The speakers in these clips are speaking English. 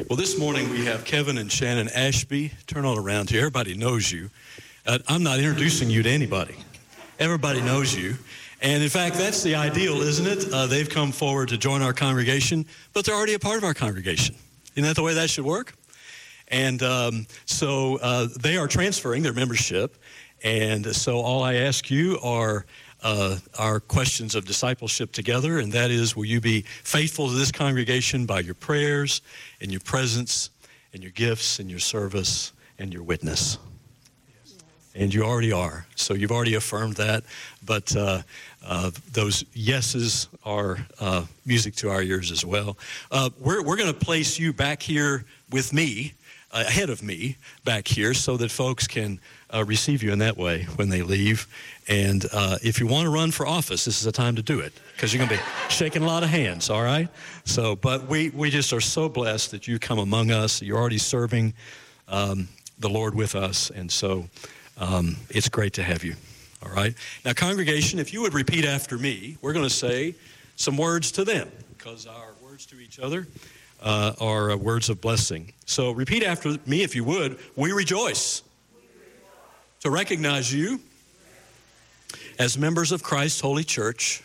Well, this morning we have Kevin and Shannon Ashby. Turn on around here. Everybody knows you. I'm not introducing you to anybody. Everybody knows you. And in fact, that's the ideal, isn't it? They've come forward to join our congregation, but they're already a part of our congregation. Isn't that the way that should work? And so they are transferring their membership. And so all I ask you are questions of discipleship together, and that is, will you be faithful to this congregation by your prayers and your presence and your gifts and your service and your witness? And you already are. So you've already affirmed that. But those yeses are music to our ears as well. We're going to place you back here with me, ahead of me back here, so that folks can receive you in that way when they leave. And if you want to run for office, this is the time to do it, because you're going to be shaking a lot of hands, all right? So, but we just are so blessed that you come among us. You're already serving the Lord with us, and so it's great to have you, all right? Now, congregation, if you would repeat after me, we're going to say some words to them, because our words to each other are words of blessing. So repeat after me, if you would. We rejoice to recognize you as members of Christ's holy church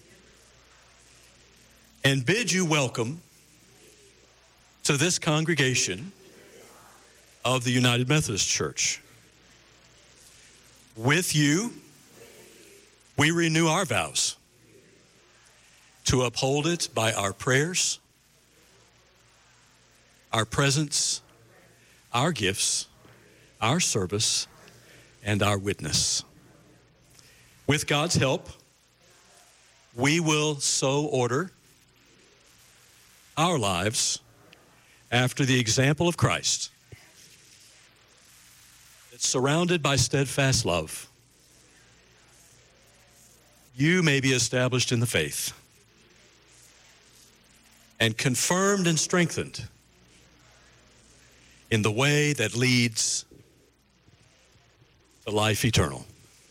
and bid you welcome to this congregation of the United Methodist Church. With you, we renew our vows to uphold it by our prayers, our presence, our gifts, our service, and our witness. With God's help, we will so order our lives after the example of Christ. It's surrounded by steadfast love. You may be established in the faith and confirmed and strengthened in the way that leads to life eternal.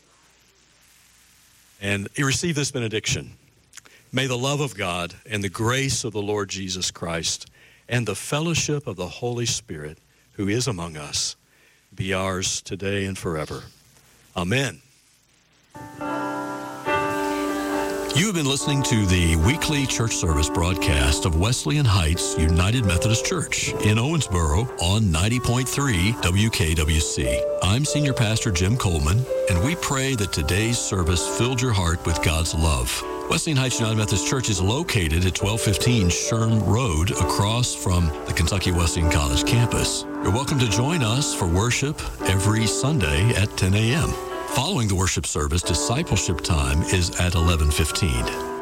And you receive this benediction. May the love of God and the grace of the Lord Jesus Christ and the fellowship of the Holy Spirit, who is among us, be ours today and forever. Amen. You have been listening to the weekly church service broadcast of Wesleyan Heights United Methodist Church in Owensboro on 90.3 WKWC. I'm Senior Pastor Jim Coleman, and we pray that today's service filled your heart with God's love. Wesleyan Heights United Methodist Church is located at 1215 Sherm Road, across from the Kentucky Wesleyan College campus. You're welcome to join us for worship every Sunday at 10 a.m. Following the worship service, discipleship time is at 11:15.